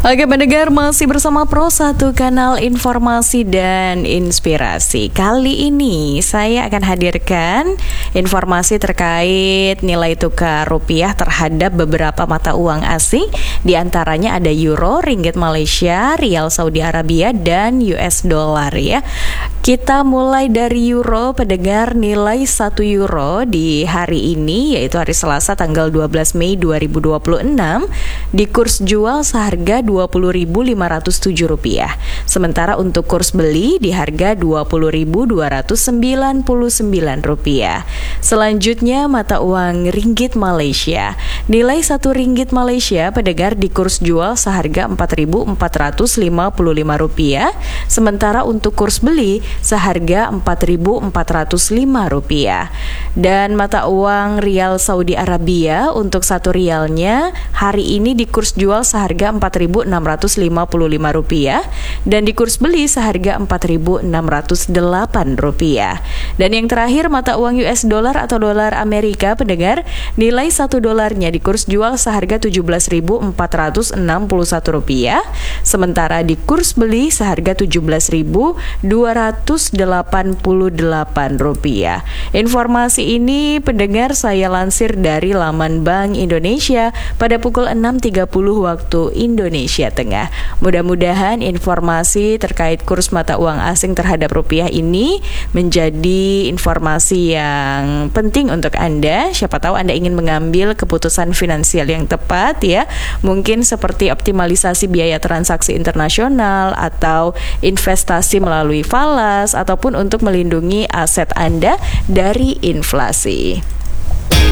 Oke pendengar, masih bersama Pro1, kanal informasi dan inspirasi. Kali ini saya akan hadirkan informasi terkait nilai tukar rupiah terhadap beberapa mata uang asing. Di antaranya ada euro, ringgit Malaysia, rial Saudi Arabia, dan US dollar ya. Kita mulai dari euro, pendengar. Nilai 1 euro di hari ini, yaitu hari Selasa tanggal 12 Mei 2026, di kurs jual seharga Rp20.507. Sementara untuk kurs beli di harga Rp20.299. Selanjutnya mata uang ringgit Malaysia. Nilai 1 ringgit Malaysia, pendengar, di kurs jual seharga Rp4.455. Sementara untuk kurs beli seharga Rp4.405. Dan mata uang rial Saudi Arabia, untuk 1 rialnya hari ini di kurs jual seharga Rp4.655 dan di kurs beli seharga Rp4.608. Dan yang terakhir mata uang US dollar atau dolar Amerika, pendengar, nilai 1 dolarnya di kurs jual seharga Rp17.461, sementara di kurs beli seharga Rp17.288. Informasi ini, pendengar, saya lansir dari laman Bank Indonesia pada pukul 6.30 waktu Indonesia Tengah. Mudah-mudahan informasi terkait kurs mata uang asing terhadap rupiah ini menjadi informasi yang penting untuk Anda. Siapa tahu Anda ingin mengambil keputusan finansial yang tepat ya. Mungkin seperti optimalisasi biaya transaksi internasional atau investasi melalui falas ataupun untuk melindungi aset Anda dari inflasi.